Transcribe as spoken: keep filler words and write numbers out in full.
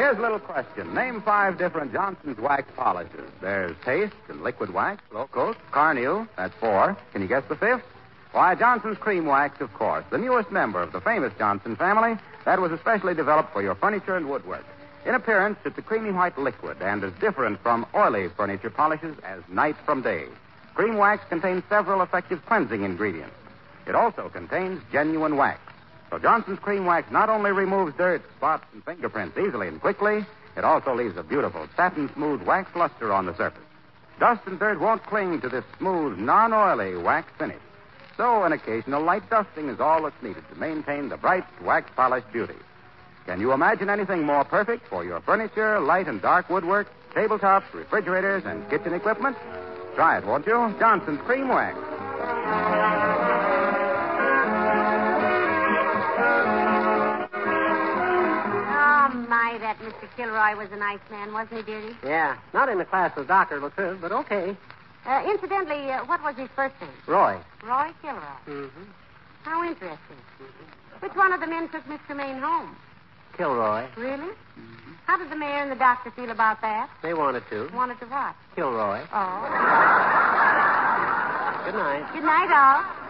Here's a little question. Name five different Johnson's wax polishes. There's Taste and Liquid Wax, Low Coat, Carnu. That's four. Can you guess the fifth? Why, Johnson's Cream Wax, of course. The newest member of the famous Johnson family that was especially developed for your furniture and woodwork. In appearance, it's a creamy white liquid and as different from oily furniture polishes as night from day. Cream Wax contains several effective cleansing ingredients. It also contains genuine wax. So Johnson's Cream Wax not only removes dirt, spots, and fingerprints easily and quickly, it also leaves a beautiful satin-smooth wax luster on the surface. Dust and dirt won't cling to this smooth, non-oily wax finish. So an occasional light dusting is all that's needed to maintain the bright, wax-polished beauty. Can you imagine anything more perfect for your furniture, light and dark woodwork, tabletops, refrigerators, and kitchen equipment? Try it, won't you? Johnson's Cream Wax. Oh, my, that Mister Kilroy was a nice man, wasn't he, dearie? Yeah, not in the class of Doctor LaTriv, but okay. Uh, incidentally, uh, what was his first name? Roy. Roy Kilroy. Mm-hmm. How interesting. Which one of the men took Mister Maine home? Kilroy. Really? Mm-hmm. How did the mayor and the doctor feel about that? They wanted to. Wanted to what? Kilroy. Oh. Good night. Good night, all.